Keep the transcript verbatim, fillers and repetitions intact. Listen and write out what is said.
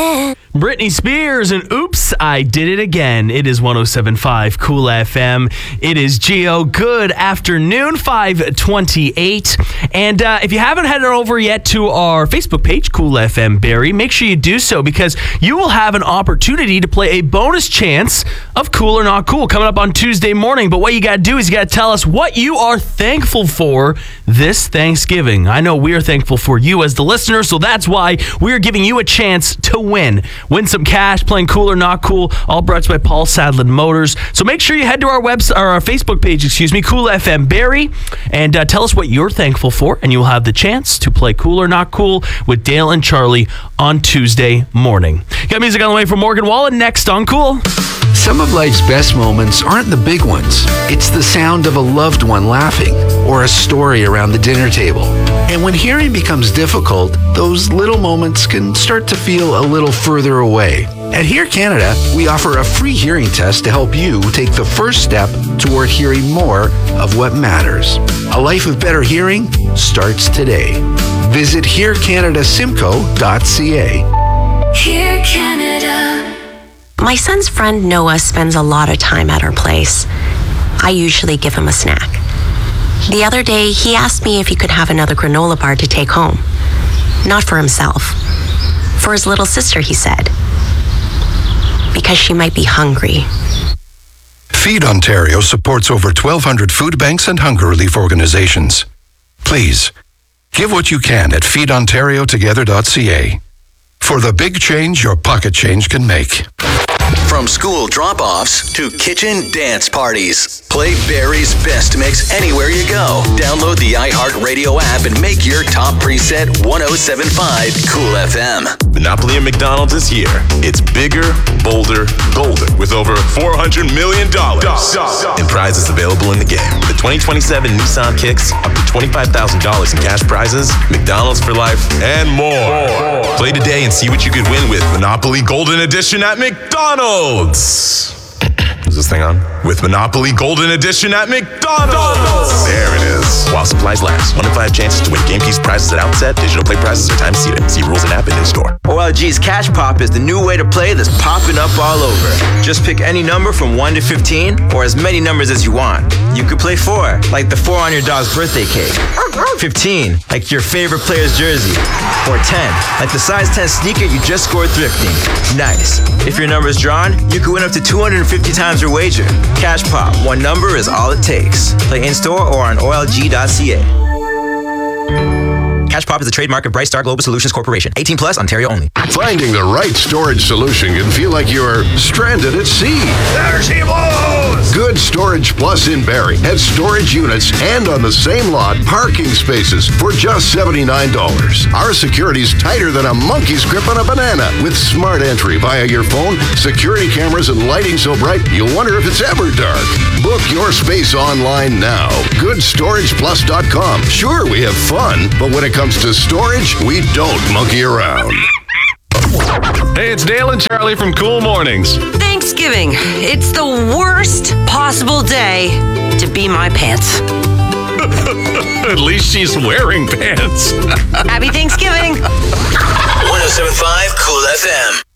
again. Britney Spears and Oops, I Did It Again. It is one oh seven point five Cool F M. It is Geo. Good afternoon, five twenty-eight. And uh, if you haven't headed over yet to our Facebook page, Cool F M Barrie, make sure you do so because you will have an opportunity to play a bonus chance of Cool or Not Cool coming up on Tuesday morning. But what you got to do is you got to tell us what you are thankful for this Thanksgiving. I know we are thankful for you as the listener, so that's why we're giving you a chance to win. Win some cash playing Cool or Not Cool, all brought to you by Paul Sadlin Motors. So make sure you head to our website, or our Facebook page, excuse me, Cool F M Barrie, and uh, tell us what you're thankful for, and you will have the chance to play Cool or Not Cool with Dale and Charlie on Tuesday morning. Got music on the way from Morgan Wallen next on Cool. Some of life's best moments aren't the big ones. It's the sound of a loved one laughing or a story around the dinner table. And when hearing becomes difficult, those little moments can start to feel a little further away. At Hear Canada, we offer a free hearing test to help you take the first step toward hearing more of what matters. A life of better hearing starts today. Visit hear canada simcoe dot c a. Hear Canada. My son's friend Noah spends a lot of time at our place. I usually give him a snack. The other day, he asked me if he could have another granola bar to take home. Not for himself. For his little sister, he said. Because she might be hungry. Feed Ontario supports over twelve hundred food banks and hunger relief organizations. Please, give what you can at feed ontario together dot c a. For the big change your pocket change can make. From school drop-offs to kitchen dance parties, play Barrie's best mix anywhere you go. Download the iHeartRadio app and make your top preset one oh seven point five Cool F M. Monopoly at McDonald's is here. It's bigger, bolder, golden with over four hundred million dollars in prizes available in the game. The twenty twenty-seven Nissan Kicks, up to twenty-five thousand dollars in cash prizes, McDonald's for life, and more. Play today and see what you could win with Monopoly Golden Edition at McDonald's. Is this thing on? With Monopoly Golden Edition at McDonald's. There it is. While supplies last. One in five chances to win game piece prizes at outset. Digital play prizes are time seated. See rules and app in store. O L G's Cash Pop is the new way to play that's popping up all over. Just pick any number from one to fifteen, or as many numbers as you want. You could play four, like the four on your dog's birthday cake. fifteen, like your favorite player's jersey. Or ten, like the size ten sneaker you just scored thrifting. Nice. If your number is drawn, you could win up to two hundred fifty times your wager. Cash Pop, one number is all it takes. Play in-store or on O L G dot c a. Cash Pop is a trademark of Bright Star Global Solutions Corporation. eighteen plus, Ontario only. Finding the right storage solution can feel like you're stranded at sea. There she blows! Good Storage Plus in Barrie has storage units and on the same lot, parking spaces for just seventy-nine dollars. Our security's tighter than a monkey's grip on a banana. With smart entry via your phone, security cameras, and lighting so bright, you'll wonder if it's ever dark. Book your space online now. good storage plus dot com. Sure, we have fun, but when it comes to storage, we don't monkey around. Hey, it's Dale and Charlie from Cool Mornings. Thanksgiving. It's the worst possible day to be my pants. At least she's wearing pants. Happy Thanksgiving. one oh seven point five Cool F M.